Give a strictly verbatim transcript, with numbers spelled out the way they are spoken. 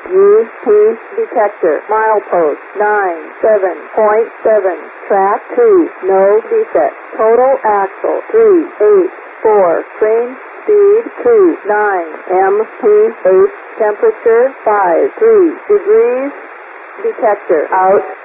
U P detector. Milepost nine seven point seven. Track two. No defect. Total axle three eight four. Train speed two nine. M P H temperature five three degrees. Detector out.